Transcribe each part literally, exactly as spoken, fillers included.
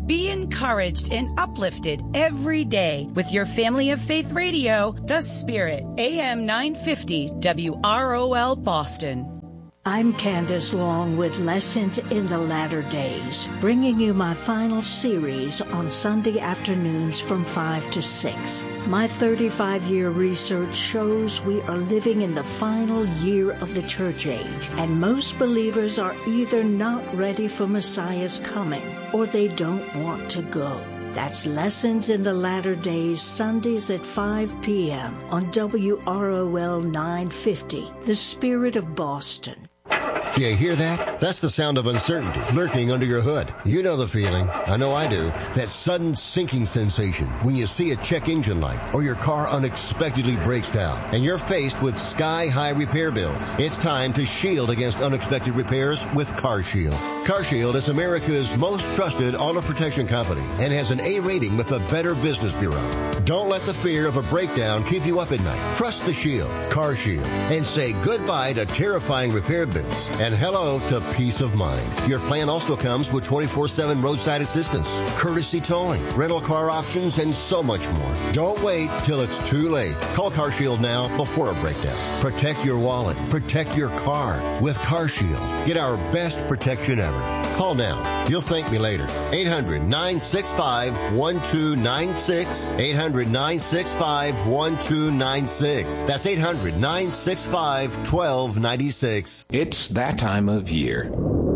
Be encouraged and uplifted every day with your Family of Faith Radio, The Spirit, A M nine fifty W R O L Boston. I'm Candace Long with Lessons in the Latter Days, bringing you my final series on Sunday afternoons from five to six. My thirty-five-year research shows we are living in the final year of the church age, and most believers are either not ready for Messiah's coming or they don't want to go. That's Lessons in the Latter Days, Sundays at five p.m. on W R O L nine fifty, The Spirit of Boston. You hear that? That's the sound of uncertainty lurking under your hood. You know the feeling. I know I do. That sudden sinking sensation when you see a check engine light or your car unexpectedly breaks down and you're faced with sky-high repair bills. It's time to shield against unexpected repairs with CarShield. CarShield is America's most trusted auto protection company and has an A rating with the Better Business Bureau. Don't let the fear of a breakdown keep you up at night. Trust the Shield, CarShield, and say goodbye to terrifying repair bills and hello to peace of mind. Your plan also comes with twenty-four seven roadside assistance, courtesy towing, rental car options, and so much more. Don't wait till it's too late. Call CarShield now before a breakdown. Protect your wallet. Protect your car with CarShield. Get our best protection ever. Call now. You'll thank me later. eight hundred nine six five one two nine six. eight hundred nine six five one two nine six. That's eight hundred nine six five one two nine six. It's that time of year.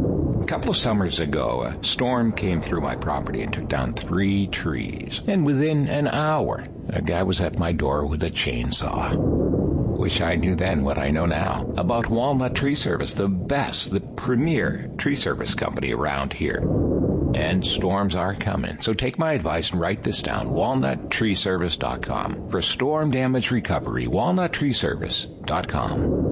A couple of summers ago, a storm came through my property and took down three trees. And within an hour, a guy was at my door with a chainsaw. Wish I knew then what I know now about Walnut Tree Service, the best, the premier tree service company around here. And storms are coming, so take my advice and write this down, walnut tree service dot com. For storm damage recovery, walnut tree service dot com.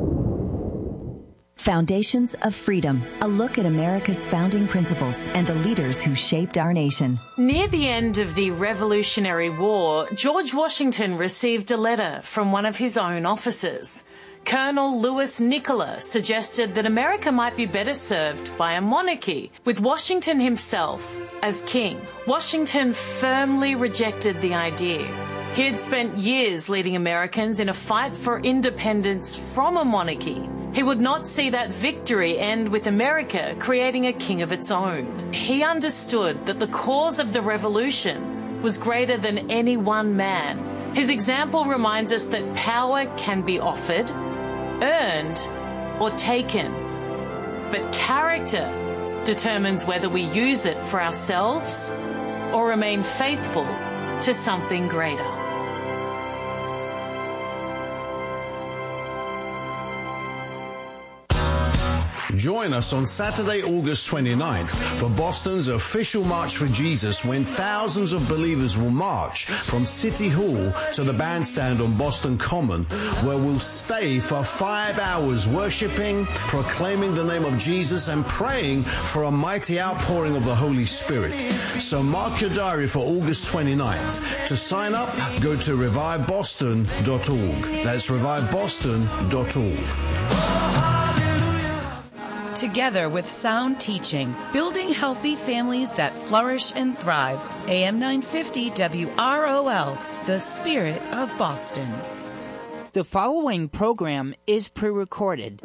Foundations of Freedom, a look at America's founding principles and the leaders who shaped our nation. Near the end of the Revolutionary War, George Washington received a letter from one of his own officers. Colonel Louis Nicola suggested that America might be better served by a monarchy, with Washington himself as king. Washington firmly rejected the idea. He had spent years leading Americans in a fight for independence from a monarchy. He would not see that victory end with America creating a king of its own. He understood that the cause of the revolution was greater than any one man. His example reminds us that power can be offered, earned, or taken. But character determines whether we use it for ourselves or remain faithful to something greater. Join us on Saturday, August twenty-ninth for Boston's official March for Jesus, when thousands of believers will march from City Hall to the bandstand on Boston Common, where we'll stay for five hours worshiping, proclaiming the name of Jesus, and praying for a mighty outpouring of the Holy Spirit. So mark your diary for August twenty-ninth. To sign up, go to revive boston dot org. That's revive boston dot org. Together with sound teaching, building healthy families that flourish and thrive. A M nine fifty W R O L, The Spirit of Boston. The following program is pre-recorded.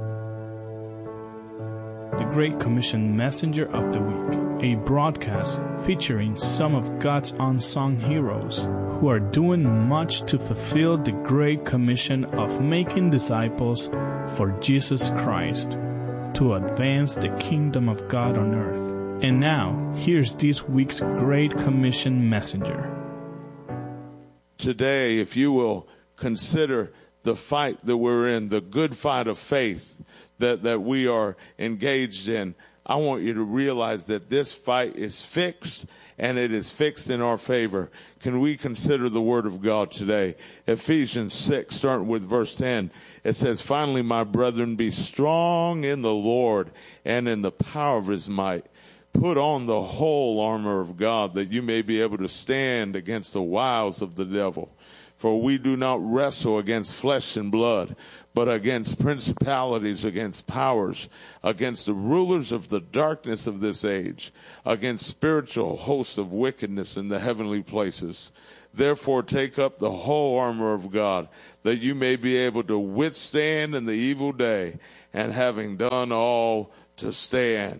The Great Commission Messenger of the Week, a broadcast featuring some of God's unsung heroes who are doing much to fulfill the Great Commission of making disciples for Jesus Christ, to advance the kingdom of God on earth. And now, here's this week's Great Commission messenger. Today, if you will consider the fight that we're in, the good fight of faith that, that we are engaged in, I want you to realize that this fight is fixed, and it is fixed in our favor. Can we consider the Word of God today? Ephesians six, starting with verse ten, it says, "Finally, my brethren, be strong in the Lord and in the power of his might. Put on the whole armor of God, that you may be able to stand against the wiles of the devil. For we do not wrestle against flesh and blood, but against principalities, against powers, against the rulers of the darkness of this age, against spiritual hosts of wickedness in the heavenly places. Therefore take up the whole armor of God, that you may be able to withstand in the evil day, and having done all, to stand.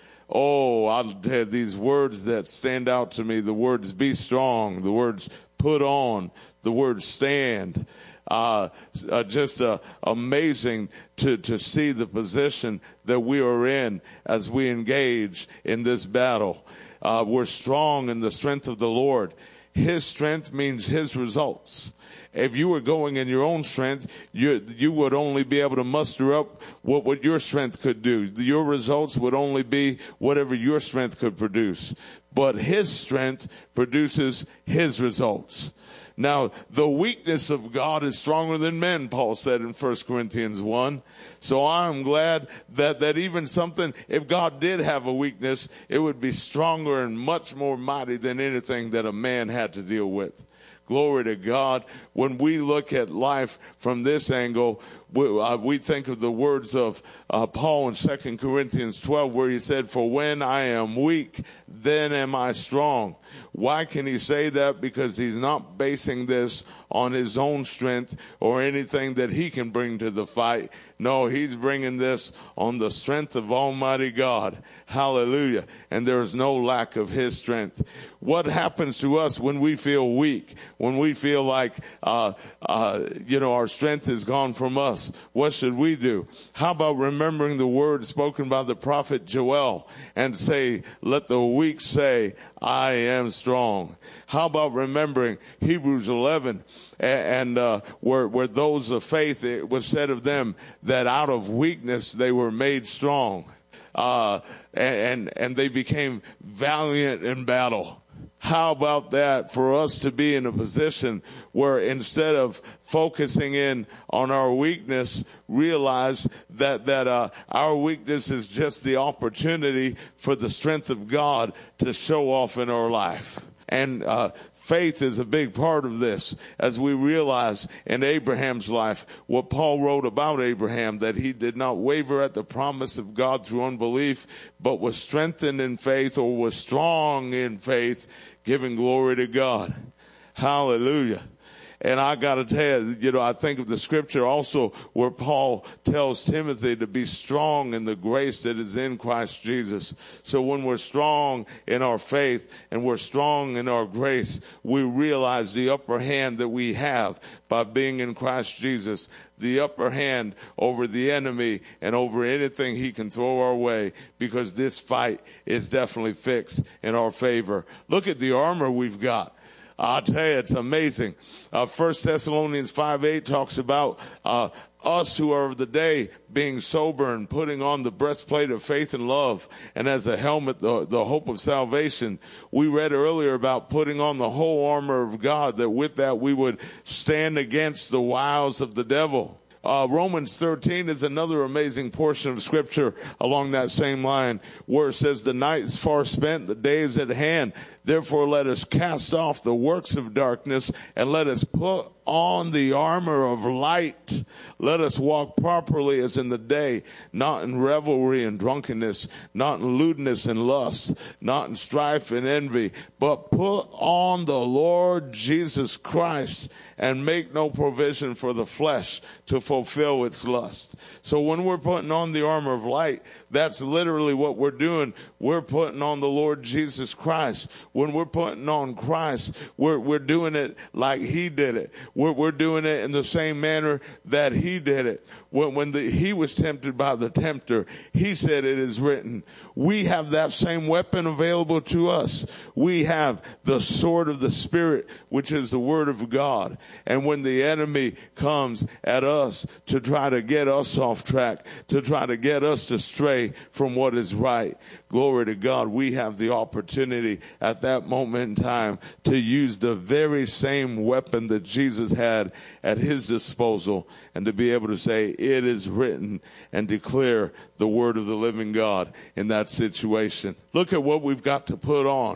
Oh, I'll tell you, these words that stand out to me, the words be strong, the words put on, the words stand. Uh, uh, just uh, amazing to, to see the position that we are in as we engage in this battle. Uh, we're strong in the strength of the Lord. His strength means his results. If you were going in your own strength, you you would only be able to muster up what, what your strength could do. Your results would only be whatever your strength could produce. But his strength produces his results. Now, the weakness of God is stronger than men, Paul said in First Corinthians one. So I'm glad that, that even something, if God did have a weakness, it would be stronger and much more mighty than anything that a man had to deal with. Glory to God. When we look at life from this angle, we, uh, we think of the words of uh, Paul in Second Corinthians twelve, where he said, for when I am weak, then am I strong. Why can he say that? Because he's not basing this on his own strength or anything that he can bring to the fight. No, he's bringing this on the strength of Almighty God. Hallelujah. And there is no lack of his strength. What happens to us when we feel weak, when we feel like, uh, uh, you know, our strength is gone from us? What should we do? How about remembering the words spoken by the prophet Joel and say, let the weak say, I am strong. How about remembering Hebrews eleven and uh, where, where those of faith, it was said of them that out of weakness they were made strong. Uh, and, and they became valiant in battle. How about that for us to be in a position where instead of focusing in on our weakness, realize that, that, uh, our weakness is just the opportunity for the strength of God to show off in our life. And, uh, faith is a big part of this, as we realize in Abraham's life, what Paul wrote about Abraham, that he did not waver at the promise of God through unbelief, but was strengthened in faith, or was strong in faith, giving glory to God. Hallelujah. And I got to tell you, you know, I think of the scripture also where Paul tells Timothy to be strong in the grace that is in Christ Jesus. So when we're strong in our faith and we're strong in our grace, we realize the upper hand that we have by being in Christ Jesus, the upper hand over the enemy and over anything he can throw our way, because this fight is definitely fixed in our favor. Look at the armor we've got. I'll tell you, it's amazing. Uh, First Thessalonians five eight talks about uh, us who are of the day being sober and putting on the breastplate of faith and love, and as a helmet, the, the hope of salvation. We read earlier about putting on the whole armor of God, that with that we would stand against the wiles of the devil. Uh, Romans thirteen is another amazing portion of scripture along that same line, where it says, the night is far spent, the day is at hand. Therefore let us cast off the works of darkness and let us put on the armor of light. Let us walk properly as in the day, not in revelry and drunkenness, not in lewdness and lust, not in strife and envy, but put on the Lord Jesus Christ and make no provision for the flesh to fulfill its lust. So when we're putting on the armor of light, that's literally what we're doing. We're putting on the Lord Jesus Christ. When we're putting on Christ, we're, we're doing it like he did it. We're, we're doing it in the same manner that he did it. When, when the, he was tempted by the tempter, he said, it is written. We have that same weapon available to us. We have the sword of the Spirit, which is the word of God. And when the enemy comes at us to try to get us off track, to try to get us to stray from what is right, glory to God, we have the opportunity at that moment in time to use the very same weapon that Jesus had at his disposal, and to be able to say, it is written, and declare the word of the living God in that situation. Look at what we've got to put on.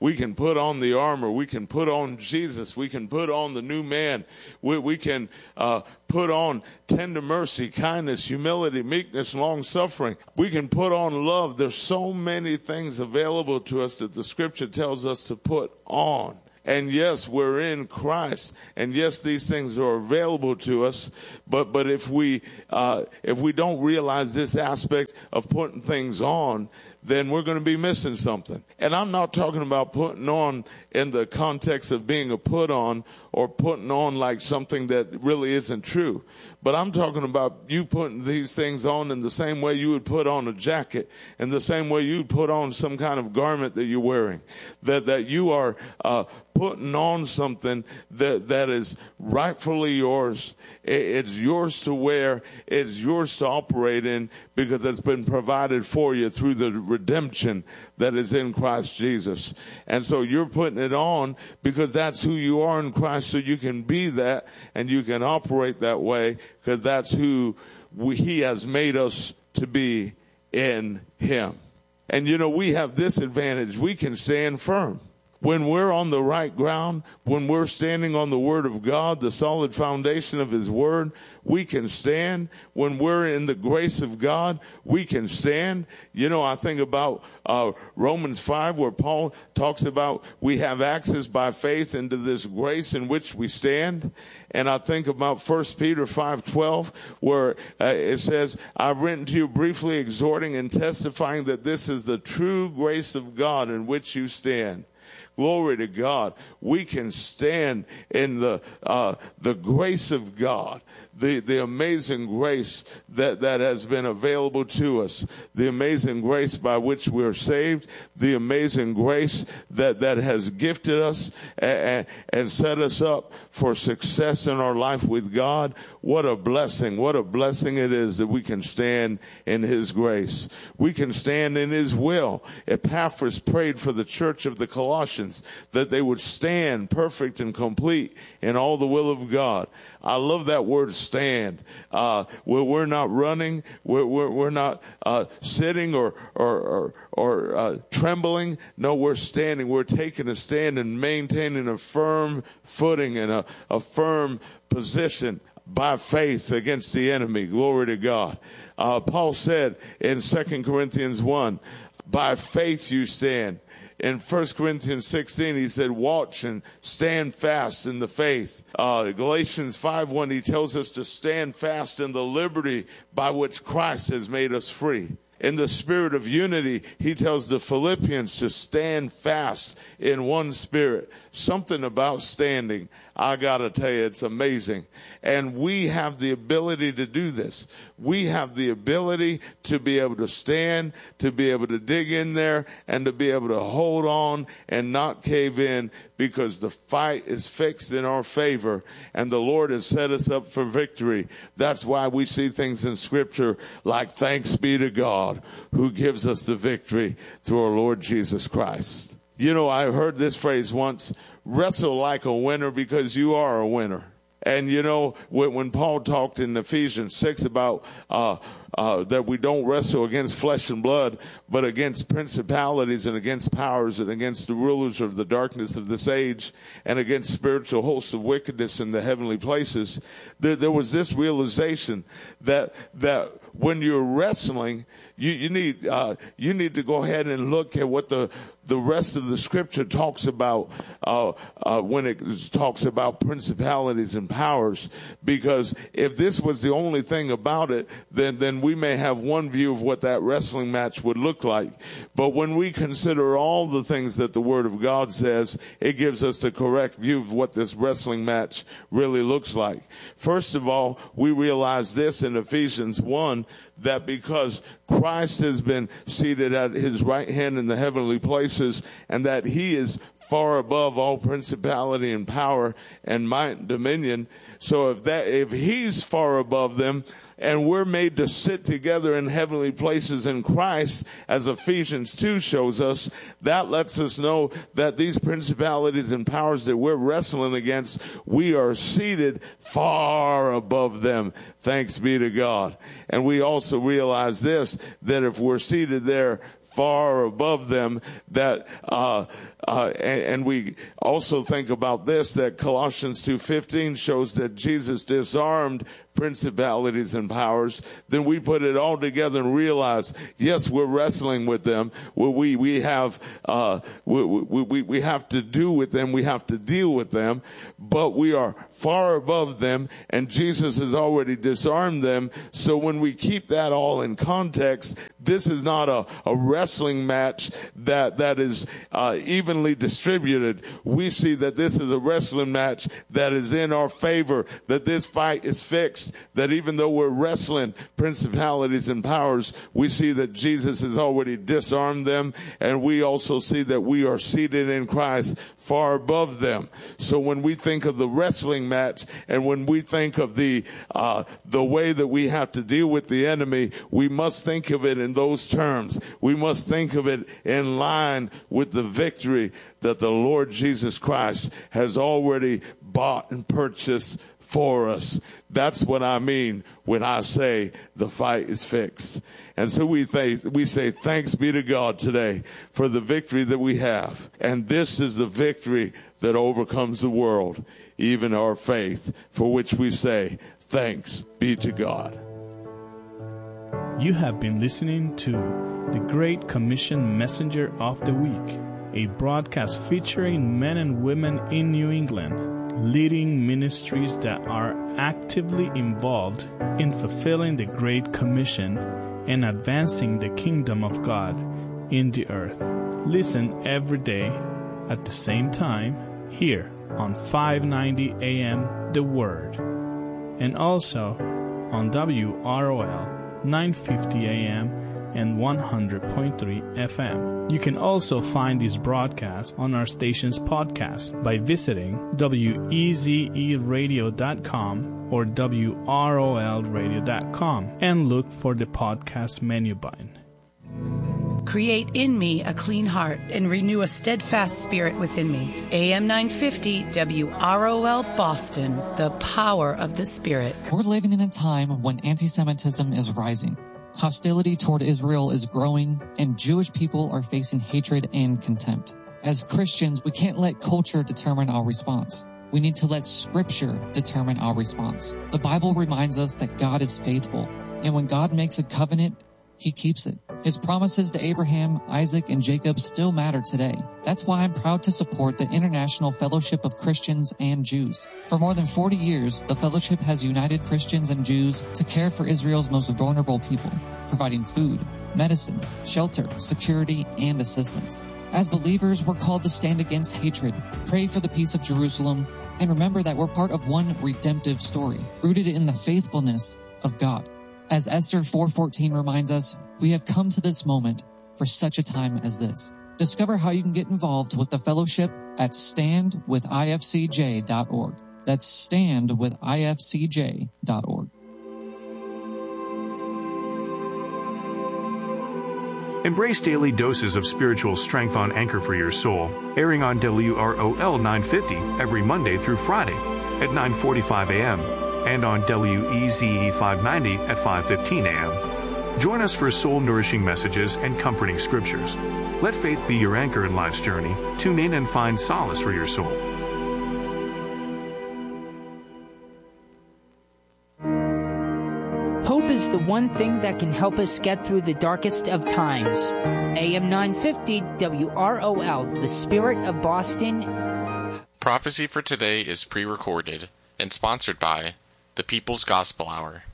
We can put on the armor. We can put on Jesus. We can put on the new man. We, we can uh, put on tender mercy, kindness, humility, meekness, long-suffering. We can put on love. There's so many things available to us that the Scripture tells us to put on. And yes, we're in Christ, and yes, these things are available to us. But but if we uh, if we don't realize this aspect of putting things on, then we're going to be missing something. And I'm not talking about putting on in the context of being a put on or putting on like something that really isn't true. But I'm talking about you putting these things on in the same way you would put on a jacket, in the same way you'd put on some kind of garment that you're wearing. That that you are uh, putting on something that that is rightfully yours. It's yours to wear. It's yours to operate in because it's been provided for you through the redemption that is in Christ Jesus. And so you're putting it on because that's who you are in Christ, so you can be that and you can operate that way because that's who we, He has made us to be in Him. And you know, we have this advantage. We can stand firm. When we're on the right ground, when we're standing on the Word of God, the solid foundation of His Word, we can stand. When we're in the grace of God, we can stand. You know, I think about uh, Romans five, where Paul talks about we have access by faith into this grace in which we stand. And I think about First Peter five twelve, where uh, it says, I've written to you briefly, exhorting and testifying that this is the true grace of God in which you stand. Glory to God. We can stand in the uh, the grace of God, the, the amazing grace that, that has been available to us, the amazing grace by which we are saved, the amazing grace that, that has gifted us and, and set us up for success in our life with God. What a blessing. What a blessing it is that we can stand in His grace. We can stand in His will. Epaphras prayed for the church of the Colossians that they would stand perfect and complete in all the will of God. I love that word stand. Uh, where we're not running, we're, we're, we're not uh, sitting or or or, or uh, trembling. No, we're standing. We're taking a stand and maintaining a firm footing and a, a firm position by faith against the enemy. Glory to God. Uh, Paul said in Second Corinthians one, by faith you stand. In First Corinthians sixteen, he said, watch and stand fast in the faith. Uh, Galatians five one, he tells us to stand fast in the liberty by which Christ has made us free. In the spirit of unity, he tells the Philippians to stand fast in one spirit. Something about standing, I gotta tell you, it's amazing. And we have the ability to do this. We have the ability to be able to stand, to be able to dig in there, and to be able to hold on and not cave in, because the fight is fixed in our favor and the Lord has set us up for victory. That's why we see things in Scripture like, thanks be to God who gives us the victory through our Lord Jesus Christ. You know, I heard this phrase once, wrestle like a winner because you are a winner. And you know, when, when Paul talked in Ephesians six about uh, uh, that we don't wrestle against flesh and blood, but against principalities and against powers and against the rulers of the darkness of this age and against spiritual hosts of wickedness in the heavenly places, there, there was this realization that that when you're wrestling, you, you need uh, you need to go ahead and look at what the the rest of the Scripture talks about uh, uh, when it talks about principalities and powers. Because if this was the only thing about it, then then we may have one view of what that wrestling match would look like. But when we consider all the things that the Word of God says, it gives us the correct view of what this wrestling match really looks like. First of all, we realize this in Ephesians one, that because Christ has been seated at His right hand in the heavenly places, and that He is far above all principality and power and might and dominion. So if that, if He's far above them, and we're made to sit together in heavenly places in Christ, as Ephesians two shows us, that lets us know that these principalities and powers that we're wrestling against, we are seated far above them, thanks be to God. And we also realize this, that if we're seated there far above them, that uh, uh, and, and we also think about this, that Colossians two fifteen shows that Jesus disarmed principalities and powers. Then we put it all together and realize, yes, we're wrestling with them. We we have uh, we, we we have to do with them. We have to deal with them, but we are far above them, and Jesus has already disarmed them. So when we keep that all in context, this is not a, a wrestling match that that is uh, evenly distributed. We see that this is a wrestling match that is in our favor, that this fight is fixed, that even though we're wrestling principalities and powers, we see that Jesus has already disarmed them, and we also see that we are seated in Christ far above them. So when we think of the wrestling match, and when we think of the uh, the way that we have to deal with the enemy, we must think of it in those terms. We must think of it in line with the victory that the Lord Jesus Christ has already bought and purchased for us. That's what I mean when I say the fight is fixed. And so we th- we say thanks be to God today for the victory that we have. And this is the victory that overcomes the world, even our faith, for which we say thanks be to God. You have been listening to the Great Commission Messenger of the Week, a broadcast featuring men and women in New England, leading ministries that are actively involved in fulfilling the Great Commission and advancing the kingdom of God in the earth. Listen every day at the same time here on five ninety A M The Word, and also on W R O L nine fifty A M and one hundred point three F M. You can also find this broadcast on our station's podcast by visiting W E Z E radio dot com or W R O L radio dot com and look for the podcast menu button. Create in me a clean heart and renew a steadfast spirit within me. A M nine fifty W R O L Boston, the power of the Spirit. We're living in a time when anti-Semitism is rising. Hostility toward Israel is growing, and Jewish people are facing hatred and contempt. As Christians, we can't let culture determine our response. We need to let Scripture determine our response. The Bible reminds us that God is faithful, and when God makes a covenant, He keeps it. His promises to Abraham, Isaac, and Jacob still matter today. That's why I'm proud to support the International Fellowship of Christians and Jews. For more than forty years, the fellowship has united Christians and Jews to care for Israel's most vulnerable people, providing food, medicine, shelter, security, and assistance. As believers, we're called to stand against hatred, pray for the peace of Jerusalem, and remember that we're part of one redemptive story, rooted in the faithfulness of God. As Esther four fourteen reminds us, we have come to this moment for such a time as this. Discover how you can get involved with the fellowship at stand with I F C J dot org. That's stand with I F C J dot org. Embrace daily doses of spiritual strength on Anchor for Your Soul, airing on W R O L nine fifty every Monday through Friday at nine forty-five A M and on W E Z E five ninety at five fifteen A M. Join us for soul-nourishing messages and comforting scriptures. Let faith be your anchor in life's journey. Tune in and find solace for your soul. Hope is the one thing that can help us get through the darkest of times. A M nine fifty W R O L, the Spirit of Boston. Prophecy for today is pre-recorded and sponsored by the People's Gospel Hour.